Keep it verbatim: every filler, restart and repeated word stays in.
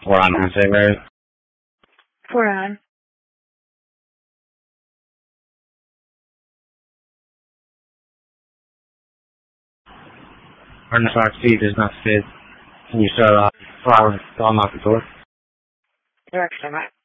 We're on the same area. We're on. Our next feed does not fit. Can you start off following, unlock the door? Direction, right?